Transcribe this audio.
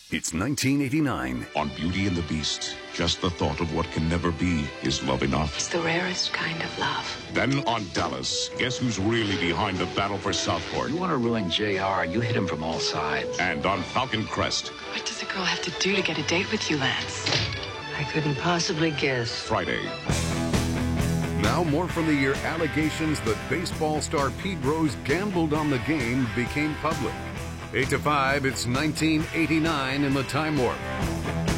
It's 1989. On Beauty and the Beast, just the thought of what can never be is love enough. It's the rarest kind of love. Then on Dallas, guess who's really behind the battle for Southport? You want to ruin JR, you hit him from all sides. And on Falcon Crest. What does a girl have to do to get a date with you, Lance? I couldn't possibly guess. Friday. Now more from the year allegations that baseball star Pete Rose gambled on the game became public. 8 to 5, it's 1989 in the Time Warp.